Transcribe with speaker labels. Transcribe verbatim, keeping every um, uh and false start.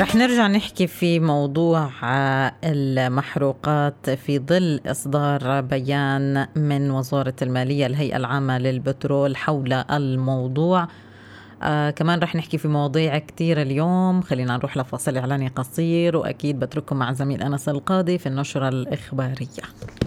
Speaker 1: رح نرجع نحكي في موضوع آه، المحروقات في ظل إصدار بيان من وزارة المالية الهيئة العامة للبترول حول الموضوع. آه كمان رح نحكي في مواضيع كتير اليوم. خلينا نروح لفاصل إعلاني قصير، وأكيد بترككم مع زميل أنس القاضي في النشرة الإخبارية.